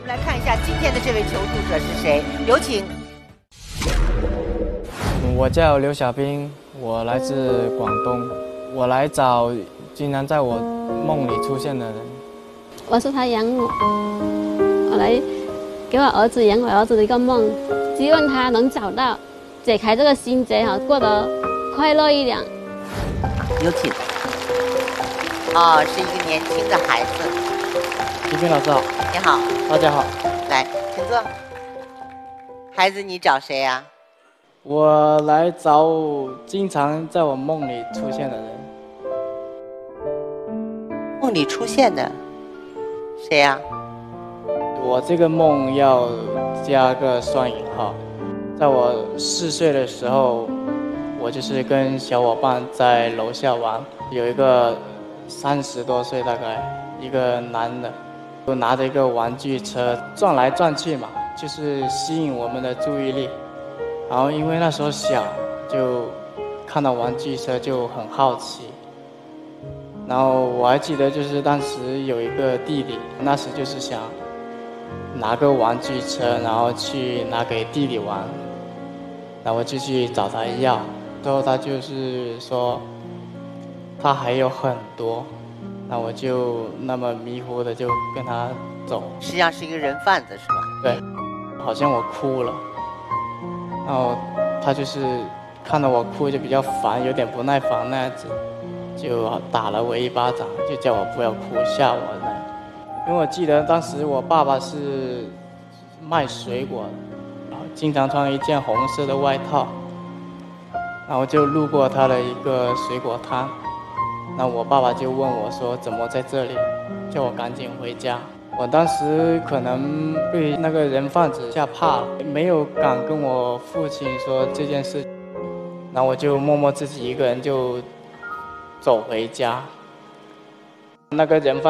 们来看一下今天的这位求助者是谁，有请。 我叫刘小兵，我来自广东，我来找经常在我梦里出现的人。 我是他养我，我来给我儿子圆我儿子的一个梦，希望他能找到解开这个心结，过得快乐一点。 有请。是一个年轻的孩子。 李斌老师好。 你好。 大家好。 来，请坐。孩子，你找谁呀？ 我来找经常在我梦里出现的人。 梦里出现的谁呀？ 我这个梦要加个双引号。在我4岁的时候，我就是跟小伙伴在楼下玩，有一个30多岁大概一个男的，就拿着一个玩具车转来转去嘛，就是吸引我们的注意力。然后因为那时候小，就看到玩具车就很好奇。然后我还记得就是当时有一个弟弟，那时就是想拿个玩具车，然后去拿给弟弟玩，然后我就去找他要，最后他就是说他还有很多，那我就那么迷糊的就跟他走。 实际上是一个人贩子是吧？ 对，好像我哭了，然后他就是看到我哭就比较烦，有点不耐烦那样子，就打了我一巴掌，就叫我不要哭，吓我呢。因为我记得当时我爸爸是卖水果的，然后经常穿一件红色的外套，然后就路过他的一个水果摊，那我爸爸就问我说怎么在这里，叫我赶紧回家。我当时可能被那个人贩子吓怕了，没有敢跟我父亲说这件事，然后我就默默自己一个人就走回家。那个人贩